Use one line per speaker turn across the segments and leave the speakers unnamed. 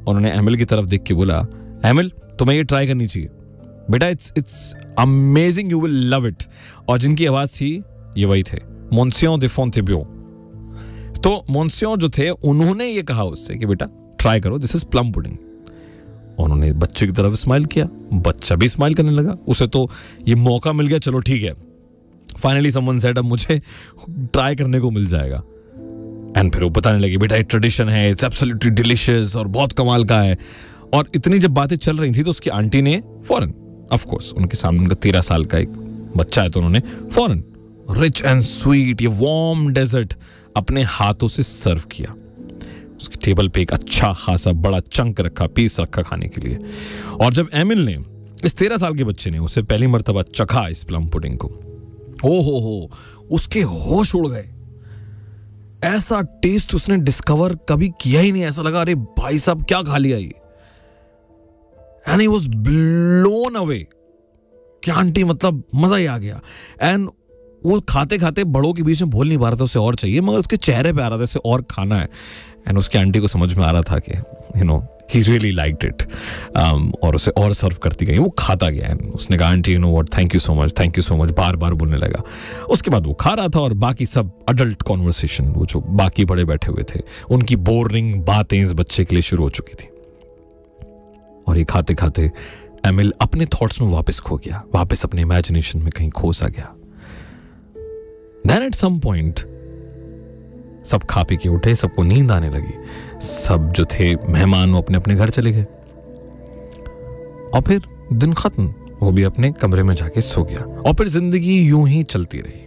उन्होंने एमिल की तरफ देख के बोला, एमिल तुम्हें ये ट्राई करनी चाहिए बेटा, it's amazing, you will love it. और जिनकी आवाज थी ये वही थे, मोंसियों दे फोंटेब्यो। तो मोंसियों जो थे उन्होंने ये कहा उससे कि बेटा ट्राई करो, दिस इज प्लम पुडिंग। उन्होंने बच्चे की तरफ स्माइल किया, बच्चा भी स्माइल करने लगा, उसे तो ये मौका मिल गया, चलो ठीक है, फाइनली समवन सेड अब मुझे ट्राई करने को मिल जाएगा। एंड फिर वो बताने लगी बेटा ये ट्रेडिशन है, इट्स एब्सोल्युटली डिलिशियस और बहुत कमाल का है। और इतनी जब बातें चल रही थी तो उसकी आंटी ने फौरन, ऑफ कोर्स उनके सामने उनका 13 साल का एक बच्चा है, तो उन्होंने फौरन रिच एंड स्वीट ये वार्म डेजर्ट अपने हाथों से सर्व किया। उसकी टेबल पे एक अच्छा खासा बड़ा चंक रखा, पीस रखा खाने के लिए। और जब एमिल ने, इस 13 साल के बच्चे ने उसे पहली मर्तबा चखा इस प्लम पुडिंग को, ओ हो, उसके होश उड़ गए। ऐसा टेस्ट उसने डिस्कवर कभी किया ही नहीं, ऐसा लगा अरे भाई साहब क्या खा लिया ये। And he was blown away कि आंटी मतलब मजा ही आ गया। एंड वो खाते खाते बड़ों के बीच में बोल नहीं पा रहा था, उसे और चाहिए, मगर उसके चेहरे पे आ रहा था इसे और खाना है। एंड उसकी आंटी को समझ में आ रहा था कि ही रियली लाइक्ड इट, और उसे और सर्व करती गई, वो खाता गया। एंड उसने कहा aunty what, thank you so much, बार बार बोलने लगा। उसके बाद वो खा रहा था और बाकी सब अडल्ट कॉन्वर्सेशन, वो जो बाकी बड़े बैठे हुए थे, उनकी बोरिंग बातें इस बच्चे के लिए शुरू हो चुकी थी। और ये खाते खाते एमिल अपने थॉट्स में वापस खो गया, वापस अपने इमेजिनेशन में कहीं खो सा गया। Then at some point सब खा पी के उठे, सबको नींद आने लगी, सब जो थे मेहमान वो अपने अपने घर चले गए। और फिर दिन खत्म, वो भी अपने कमरे में जाके सो गया। और फिर जिंदगी यूं ही चलती रही।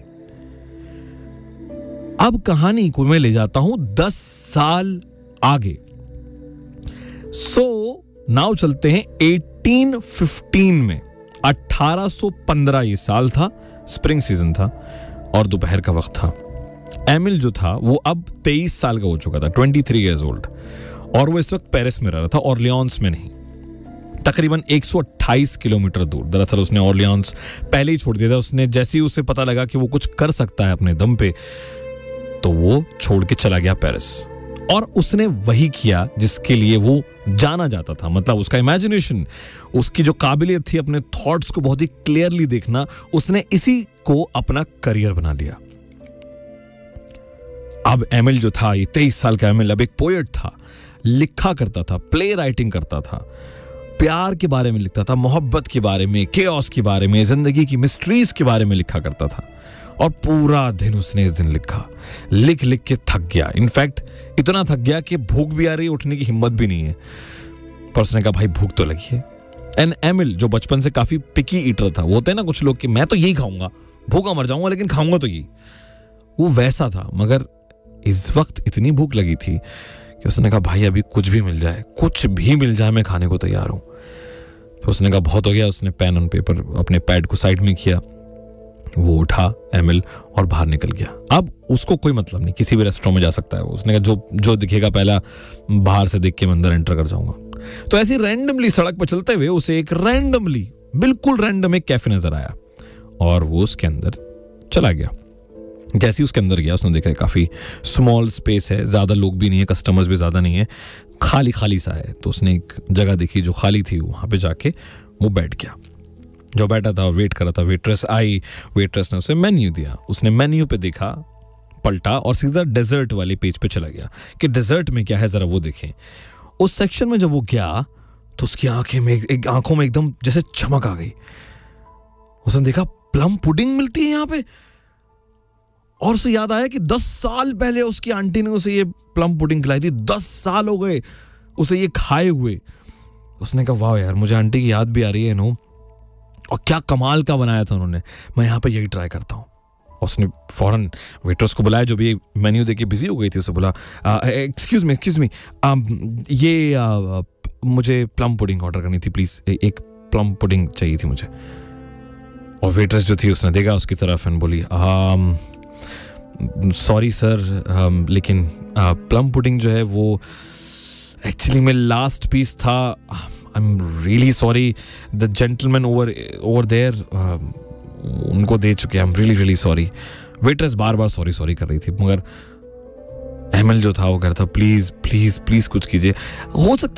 अब कहानी को मैं ले जाता हूं 10 साल आगे। सो नाउ चलते हैं 1815 में। 1815 ये साल था, स्प्रिंग सीजन था और दोपहर का वक्त था। एमिल जो था वो अब 23 साल का हो चुका था, 23 इयर्स ओल्ड, और वो इस वक्त पेरिस में रह रहा था, ऑरलियांस में नहीं, तकरीबन 128 किलोमीटर दूर। दरअसल उसने ऑरलियांस पहले ही छोड़ दिया था। उसने जैसे ही उसे पता लगा कि वो कुछ कर सकता है अपने दम पे, तो वो छोड़ के चला गया पेरिस। और उसने वही किया जिसके लिए वो जाना जाता था, मतलब उसका इमेजिनेशन, उसकी जो काबिलियत थी अपने थॉट्स को बहुत ही क्लियरली देखना, उसने इसी को अपना करियर बना लिया। अब एमिल जो था, ये 23 साल का एमिल अब एक पोएट था, लिखा करता था, प्ले राइटिंग करता था, प्यार के बारे में लिखता था, मोहब्बत के बारे में, केओस के बारे में, जिंदगी की मिस्ट्रीज के बारे में लिखा करता था। और पूरा दिन उसने इस दिन लिखा, लिख लिख के थक गया। इनफैक्ट इतना थक गया कि भूख भी आ रही है, उठने की हिम्मत भी नहीं है। पर उसने कहा भाई भूख तो लगी है। एंड एमिल जो बचपन से काफी पिकी ईटर था, वो होते हैं ना कुछ लोग कि मैं तो यही खाऊंगा, भूखा मर जाऊंगा लेकिन खाऊंगा तो यही, वो वैसा था। मगर इस वक्त इतनी भूख लगी थी कि उसने कहा भाई अभी कुछ भी मिल जाए, कुछ भी मिल जाए, मैं खाने को तैयार हूं। तो उसने कहा बहुत हो गया। उसने पेन ऑन पेपर अपने पैड को साइड में किया, वो उठा एमिल और बाहर निकल गया। अब उसको कोई मतलब नहीं, किसी भी रेस्टोरेंट में जा सकता है वो। उसने कहा जो दिखेगा पहला बाहर से देख के मैं अंदर एंटर कर जाऊंगा। तो ऐसे रैंडमली सड़क पर चलते हुए उसे एक बिल्कुल रैंडम एक कैफे नजर आया और वो उसके अंदर चला गया। जैसे ही उसके अंदर गया उसने देखा काफी स्मॉल स्पेस है, ज्यादा लोग भी नहीं है, कस्टमर्स भी ज्यादा नहीं है, खाली खाली सा है। तो उसने एक जगह देखी जो खाली थी, वहां पे जाके वो बैठ गया। जो बैठा था वेट कर रहा था, वेट्रेस आई, वेट्रेस ने उसे मेन्यू दिया। उसने मेन्यू पे देखा, पलटा और सीधा डेजर्ट वाले पेज पे चला गया कि डेजर्ट में क्या है जरा वो देखें। उस सेक्शन में जब वो गया तो उसकी आंखों में एकदम जैसे चमक आ गई। उसने देखा प्लम पुडिंग मिलती है यहाँ पे, और उसे याद आया कि 10 साल पहले उसकी आंटी ने उसे ये प्लम पुडिंग खिलाई थी। 10 साल हो गए उसे ये खाए हुए। उसने कहा वाह यार, मुझे आंटी की याद भी आ रही है नो, और क्या कमाल का बनाया था उन्होंने, मैं यहाँ पे यही ट्राई करता हूँ। उसने फौरन वेटर्स को बुलाया, जो भी मेन्यू देके बिजी हो गई थी, उसे बोला एक्सक्यूज मी ये मुझे प्लम पुडिंग ऑर्डर करनी थी प्लीज, एक प्लम पुडिंग चाहिए थी मुझे। और वेटर्स जो थी उसने देखा उसकी तरफ एंड बोली सॉरी सर, लेकिन प्लम पुडिंग जो है वो एक्चुअली में लास्ट पीस था। I am really sorry, the gentleman over there उनको दे चुके, I am really sorry. Waitress bar bar sorry कर रही थी, मगर एमिल जो था वो कह रहा था प्लीज कुछ कीजिए। हो सकता